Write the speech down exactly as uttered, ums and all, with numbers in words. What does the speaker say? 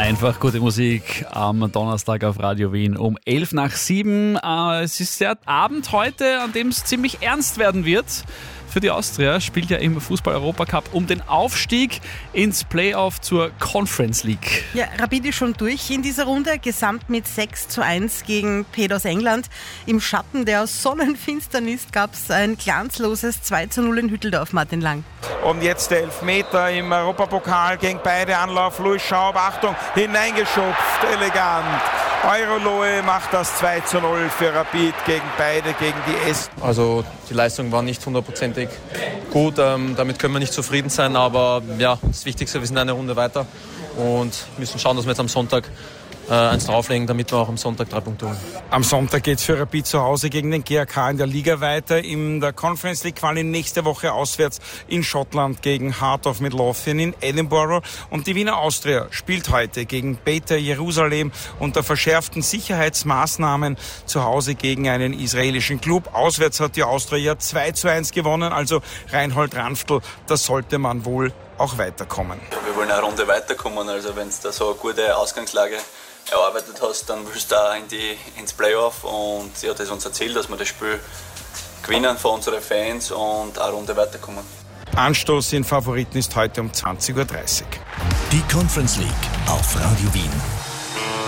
Einfach gute Musik am Donnerstag auf Radio Wien um elf nach sieben. Äh, es ist der Abend heute, an dem es ziemlich ernst werden wird. Für die Austria spielt ja im Fußball-Europacup um den Aufstieg ins Playoff zur Conference League. Ja, Rapid ist schon durch in dieser Runde, gesamt mit sechs zu eins gegen P E D aus England. Im Schatten der Sonnenfinsternis gab es ein glanzloses zwei zu null in Hütteldorf, Martin Lang. Und jetzt der Elfmeter im Europapokal gegen beide Anlauf. Luis Schaub, Achtung, hineingeschupft, elegant. Eurolohe macht das zwei zu null für Rapid gegen beide, gegen die Esten. Also die Leistung war nicht hundertprozentig gut, ähm, damit können wir nicht zufrieden sein, aber ja, das Wichtigste, wir sind eine Runde weiter und müssen schauen, dass wir jetzt am Sonntag äh, eins drauflegen, damit wir auch am Sonntag drei Punkte holen. Am Sonntag geht es für Rapid zu Hause gegen den G A K in der Liga weiter. In der Conference League Quali nächste Woche auswärts in Schottland gegen Heart of Midlothian in Edinburgh. Und die Wiener Austria spielt heute gegen Beitar Jerusalem unter verschärften Sicherheitsmaßnahmen zu Hause gegen einen israelischen Club. Auswärts hat die Austria ja zwei zu eins gewonnen, also Reinhold Ranftl, da sollte man wohl auch weiterkommen. Wir wollen eine Runde weiterkommen, also wenn du da so eine gute Ausgangslage erarbeitet hast, dann willst du da in die, ins Playoff und ja, das ist unser Ziel, dass wir das Spiel gewinnen für unsere Fans und eine Runde weiterkommen. Anstoß in Favoriten ist heute um zwanzig Uhr dreißig. Die Conference League auf Radio Wien.